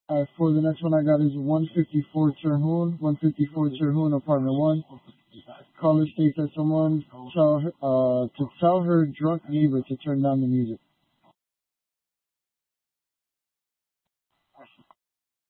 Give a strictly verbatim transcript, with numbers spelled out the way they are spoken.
Uh, for the next one I got is one fifty-four Terhune, one fifty-four Terhune, apartment one. Caller states that someone tell her, uh, to tell her drunk neighbor to turn down the music.